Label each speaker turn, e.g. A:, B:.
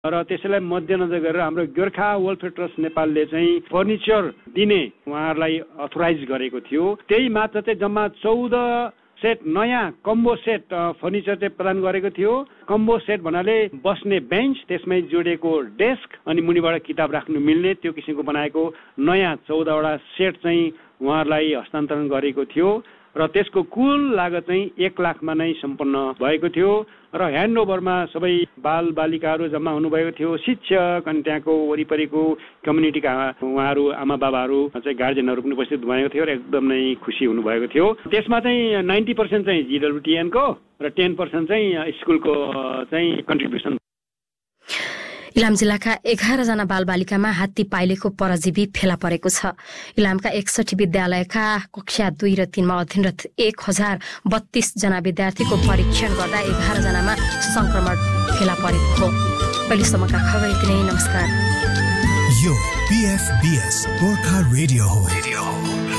A: र त्यसैलाई मध्यनजर गरेर हाम्रो गोर्खा वेलफेयर ट्रस्ट नेपालले चाहिँ फर्निचर दिने उहाँहरूलाई अथोराइज गरेको थियो। त्यही मात्र चाहिँ जम्मा 14 सेट नयाँ कम्बो सेट फर्निचर चाहिँ प्रदान गरेको थियो। कम्बो सेट भन्नाले बस्ने बेन्च, त्यसमै जोडिएको डेस्क अनि मुनिबाट किताब राख्नु मिल्ने त्यो किसिमको बनाएको नयाँ 14 वटा सेट चाहिँ उहाँहरूलाई हस्तान्तरण गरेको थियो र त्यसको कुल लागत चाहिँ 1 लाखमा नै सम्पन्न भएको थियो र ह्यान्डओभरमा सबै बाल बालिकाहरू जम्मा हुनुभएको थियो। शिक्षक अनि त्यहाँको वरिपरिको कम्युनिटीका उहाँहरू आमा बाबाहरू चाहिँ गार्जेनहरू पनि उपस्थित भएको थियो र एकदम नै खुसी हुनुभएको थियो। त्यसमा चाहिँ 90% चाहिँ GWTN को र 10% चाहिँ स्कुलको चाहिँ कन्ट्रिब्युसन।
B: इलाम जिल्लाका 11 जना बालबालिकामा हात्ती पाइलेको परजीवी फेला परेको छ। इलामका 61 विद्यालयका कक्षा 2 र 3 मा अध्ययनरत 1032 जना विद्यार्थीको परीक्षण गर्दा 11 जनामा संक्रमण फेला परेको हो। अहिलेसम्मका खबर यति नै। नमस्कार।
C: यो PFBS गोर्खा रेडियो हो।